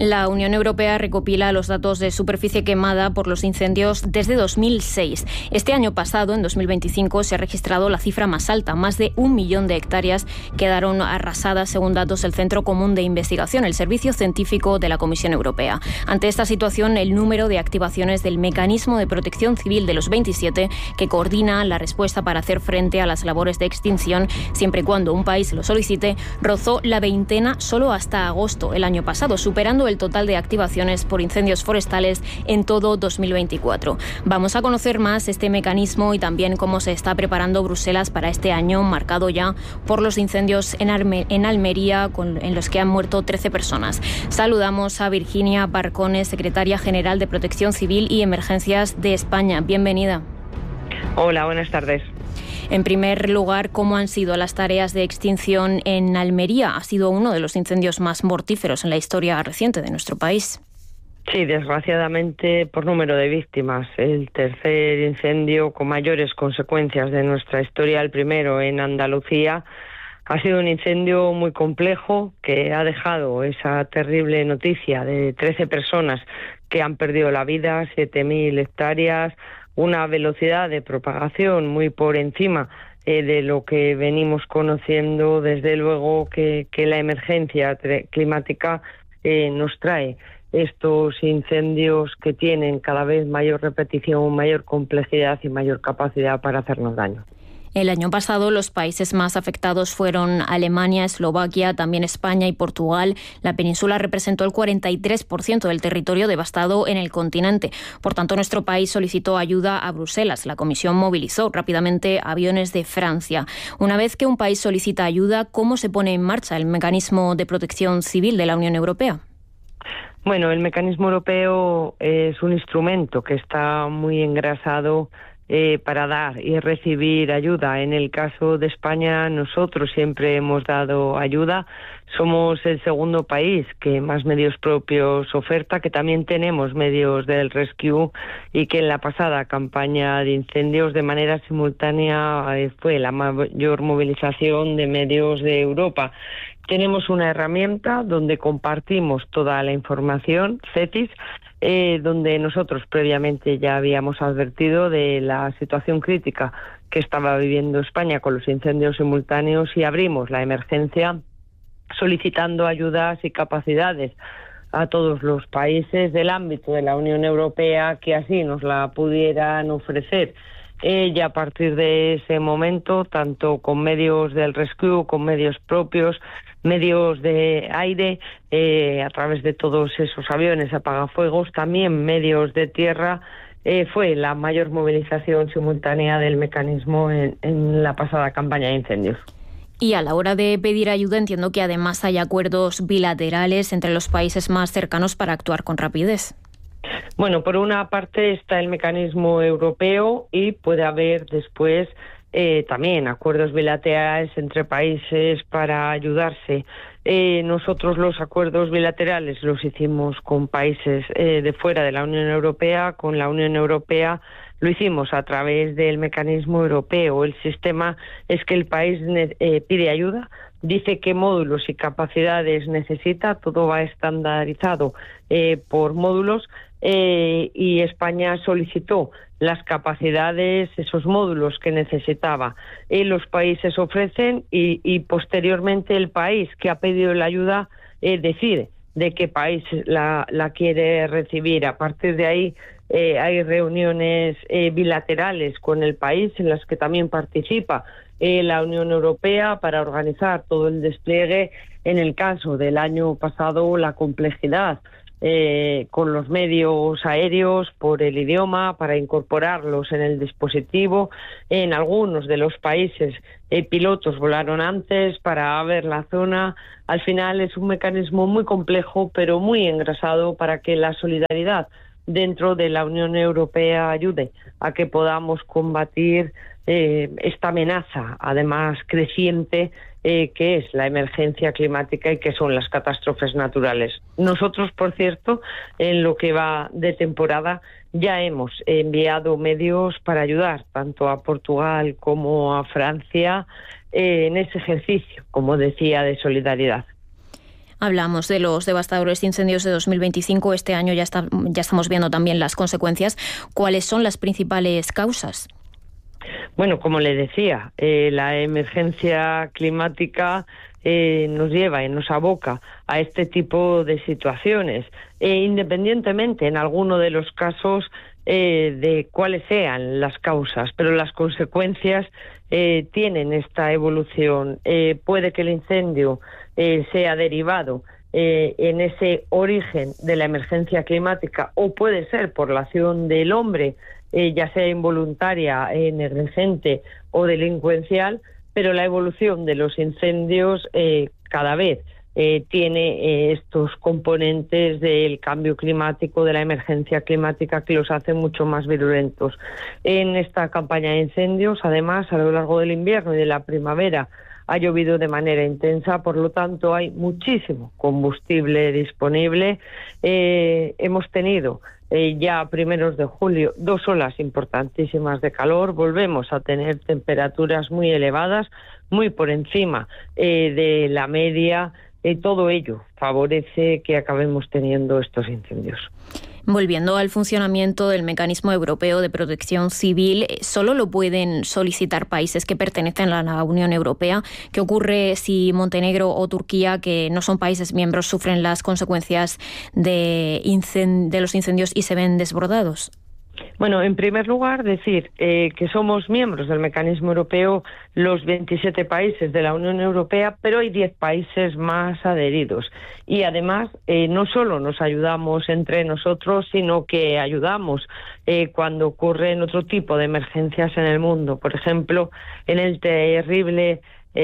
La Unión Europea recopila los datos de superficie quemada por los incendios desde 2006. Este año pasado, en 2025, se ha registrado la cifra más alta. Más de 1 millón de hectáreas quedaron arrasadas, según datos del Centro Común de Investigación, el servicio científico de la Comisión Europea. Ante esta situación, el número de activaciones del Mecanismo de Protección Civil de los 27, que coordina la respuesta para hacer frente a las labores de extinción, siempre y cuando un país lo solicite, rozó la veintena solo hasta agosto el año pasado, superando el total de activaciones por incendios forestales en todo 2024. Vamos a conocer más este mecanismo y también cómo se está preparando Bruselas para este año, marcado ya por los incendios en Almería, en los que han muerto 13 personas. Saludamos a Virginia Barcones, secretaria general de Protección Civil y Emergencias de España. Bienvenida. Hola, buenas tardes. En primer lugar, ¿cómo han sido las tareas de extinción en Almería? Ha sido uno de los incendios más mortíferos en la historia reciente de nuestro país. Sí, desgraciadamente por número de víctimas. El tercer incendio con mayores consecuencias de nuestra historia, el primero en Andalucía. Ha sido un incendio muy complejo que ha dejado esa terrible noticia de 13 personas que han perdido la vida, 7.000 hectáreas, una velocidad de propagación muy por encima de lo que venimos conociendo. Desde luego que la emergencia climática nos trae estos incendios que tienen cada vez mayor repetición, mayor complejidad y mayor capacidad para hacernos daño. El año pasado los países más afectados fueron Alemania, Eslovaquia, también España y Portugal. La península representó el 43% del territorio devastado en el continente. Por tanto, nuestro país solicitó ayuda a Bruselas. La Comisión movilizó rápidamente aviones de Francia. Una vez que un país solicita ayuda, ¿cómo se pone en marcha el mecanismo de protección civil de la Unión Europea? Bueno, el mecanismo europeo es un instrumento que está muy engrasado para dar y recibir ayuda. En el caso de España, nosotros siempre hemos dado ayuda. Somos el segundo país que más medios propios oferta, que también tenemos medios del Rescue y que en la pasada campaña de incendios de manera simultánea fue la mayor movilización de medios de Europa. Tenemos una herramienta donde compartimos toda la información, CETIS, donde nosotros previamente ya habíamos advertido de la situación crítica que estaba viviendo España con los incendios simultáneos y abrimos la emergencia solicitando ayudas y capacidades a todos los países del ámbito de la Unión Europea que así nos la pudieran ofrecer. Y a partir de ese momento, tanto con medios del Rescue, con medios propios, medios de aire, a través de todos esos aviones apagafuegos, también medios de tierra, fue la mayor movilización simultánea del mecanismo en la pasada campaña de incendios. Y a la hora de pedir ayuda, entiendo que además hay acuerdos bilaterales entre los países más cercanos para actuar con rapidez. Bueno, por una parte está el mecanismo europeo y puede haber después también acuerdos bilaterales entre países para ayudarse. Nosotros los acuerdos bilaterales los hicimos con países de fuera de la Unión Europea. Con la Unión Europea lo hicimos a través del mecanismo europeo. El sistema es que el país pide ayuda, dice qué módulos y capacidades necesita, todo va estandarizado por módulos, y España solicitó las capacidades, esos módulos que necesitaba. Los países ofrecen y posteriormente el país que ha pedido la ayuda decide de qué país la quiere recibir. A partir de ahí hay reuniones bilaterales con el país en las que también participa la Unión Europea para organizar todo el despliegue. En el caso del año pasado, la complejidad con los medios aéreos por el idioma, para incorporarlos en el dispositivo. En algunos de los países pilotos volaron antes para ver la zona. Al final es un mecanismo muy complejo, pero muy engrasado para que la solidaridad dentro de la Unión Europea ayude a que podamos combatir esta amenaza, además creciente, que es la emergencia climática y que son las catástrofes naturales. Nosotros, por cierto, en lo que va de temporada, ya hemos enviado medios para ayudar tanto a Portugal como a Francia en ese ejercicio, como decía, de solidaridad. Hablamos de los devastadores incendios de 2025. Este año ya estamos viendo también las consecuencias. ¿Cuáles son las principales causas? Bueno, como le decía, la emergencia climática nos lleva y nos aboca a este tipo de situaciones, independientemente en alguno de los casos de cuáles sean las causas, pero las consecuencias tienen esta evolución. Puede que el incendio sea derivado en ese origen de la emergencia climática, o puede ser por la acción del hombre, ya sea involuntaria, negligente o delincuencial, pero la evolución de los incendios cada vez tiene estos componentes del cambio climático, de la emergencia climática, que los hace mucho más virulentos. En esta campaña de incendios, además, a lo largo del invierno y de la primavera, ha llovido de manera intensa, por lo tanto hay muchísimo combustible disponible. Hemos tenido ya a primeros de julio 2 olas importantísimas de calor. Volvemos a tener temperaturas muy elevadas, muy por encima de la media. Todo ello favorece que acabemos teniendo estos incendios. Volviendo al funcionamiento del Mecanismo Europeo de Protección Civil, ¿solo lo pueden solicitar países que pertenecen a la Unión Europea? ¿Qué ocurre si Montenegro o Turquía, que no son países miembros, sufren las consecuencias de los incendios y se ven desbordados? Bueno, en primer lugar, decir que somos miembros del Mecanismo Europeo los 27 países de la Unión Europea, pero hay 10 países más adheridos. Y además, no solo nos ayudamos entre nosotros, sino que ayudamos cuando ocurren otro tipo de emergencias en el mundo. Por ejemplo, en el terrible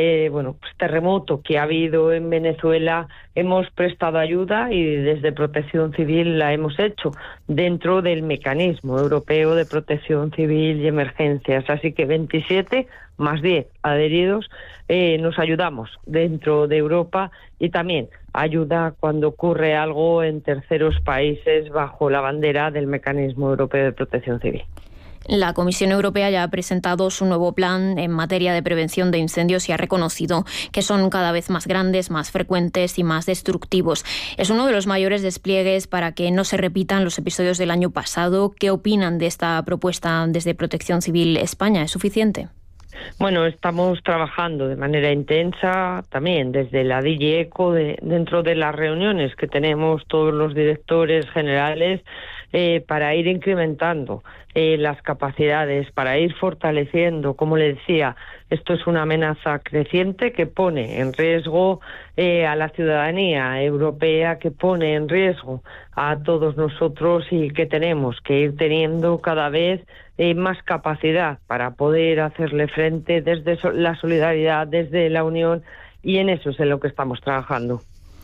terremoto que ha habido en Venezuela, hemos prestado ayuda y desde Protección Civil la hemos hecho dentro del Mecanismo Europeo de Protección Civil y Emergencias. Así que 27 más 10 adheridos, nos ayudamos dentro de Europa, y también ayuda cuando ocurre algo en terceros países bajo la bandera del Mecanismo Europeo de Protección Civil. La Comisión Europea ya ha presentado su nuevo plan en materia de prevención de incendios y ha reconocido que son cada vez más grandes, más frecuentes y más destructivos. Es uno de los mayores despliegues para que no se repitan los episodios del año pasado. ¿Qué opinan de esta propuesta desde Protección Civil España? ¿Es suficiente? Bueno, estamos trabajando de manera intensa también desde la DG ECO, dentro de las reuniones que tenemos todos los directores generales, para ir incrementando las capacidades, para ir fortaleciendo. Como le decía, esto es una amenaza creciente que pone en riesgo a la ciudadanía europea, que pone en riesgo a todos nosotros, y que tenemos que ir teniendo cada vez más capacidad para poder hacerle frente desde la solidaridad, desde la unión, y en eso es en lo que estamos trabajando.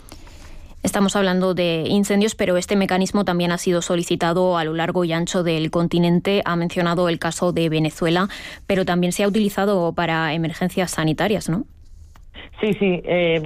Estamos hablando de incendios, pero este mecanismo también ha sido solicitado a lo largo y ancho del continente. Ha mencionado el caso de Venezuela, pero también se ha utilizado para emergencias sanitarias, ¿no? Sí.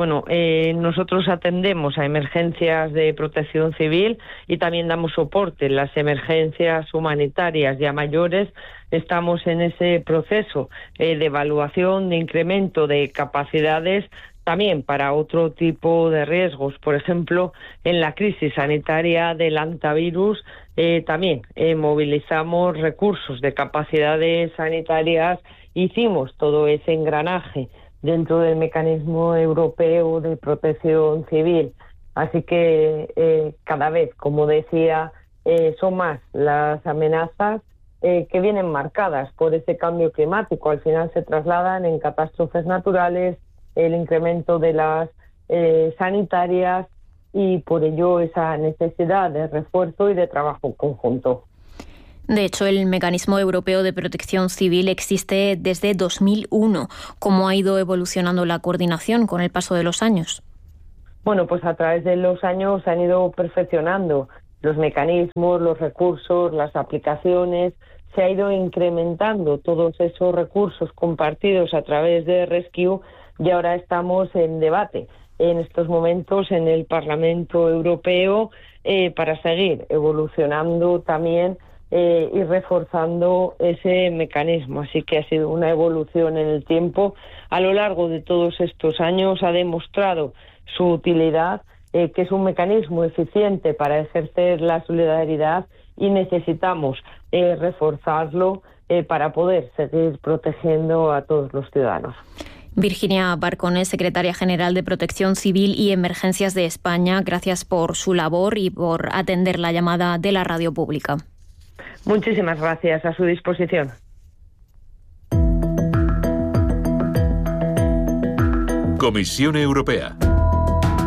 Nosotros atendemos a emergencias de protección civil y también damos soporte en las emergencias humanitarias ya mayores. Estamos en ese proceso de evaluación, de incremento de capacidades, también para otro tipo de riesgos. Por ejemplo, en la crisis sanitaria del hantavirus, también movilizamos recursos de capacidades sanitarias. Hicimos todo ese engranaje dentro del Mecanismo Europeo de Protección Civil. Así que cada vez, como decía, son más las amenazas que vienen marcadas por ese cambio climático. Al final se trasladan en catástrofes naturales, el incremento de las sanitarias, y por ello esa necesidad de refuerzo y de trabajo conjunto. De hecho, el Mecanismo Europeo de Protección Civil existe desde 2001. ¿Cómo ha ido evolucionando la coordinación con el paso de los años? Bueno, pues a través de los años se han ido perfeccionando los mecanismos, los recursos, las aplicaciones. Se ha ido incrementando todos esos recursos compartidos a través de Rescue, y ahora estamos en debate en estos momentos en el Parlamento Europeo para seguir evolucionando también y reforzando ese mecanismo. Así que ha sido una evolución en el tiempo. A lo largo de todos estos años ha demostrado su utilidad que es un mecanismo eficiente para ejercer la solidaridad y necesitamos reforzarlo para poder seguir protegiendo a todos los ciudadanos. Virginia Barcones, secretaria general de Protección Civil y Emergencias de España, gracias por su labor y por atender la llamada de la radio pública. Muchísimas gracias, a su disposición. Comisión Europea.